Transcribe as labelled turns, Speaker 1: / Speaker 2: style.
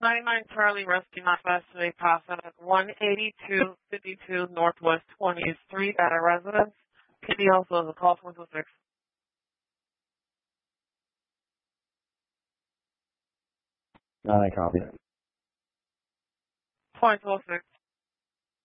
Speaker 1: 99 Charlie Rescue Northwest today, passing at 18252 Northwest 20th Street at a residence. Kitty also has a call from 6.
Speaker 2: I copy.
Speaker 1: Point 06.